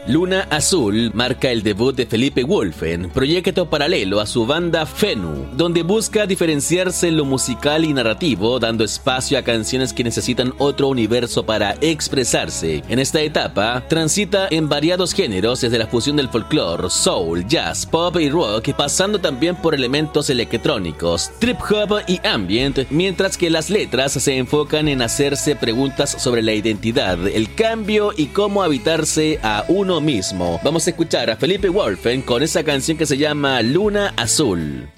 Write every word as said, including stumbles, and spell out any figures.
Luna Azul marca el debut de Felipe Wolfen, proyecto paralelo a su banda Fenu, donde busca diferenciarse en lo musical y narrativo, dando espacio a canciones que necesitan otro universo para expresarse. En esta etapa, transita en variados géneros, desde la fusión del folclore, soul, jazz, pop y rock, pasando también por elementos electrónicos, trip hop y ambient, mientras que las letras se enfocan en hacerse preguntas sobre la identidad, el cambio y cómo habitarse a uno mismo. Vamos a escuchar a Felipe Wolfen con esa canción que se llama Luna Azul.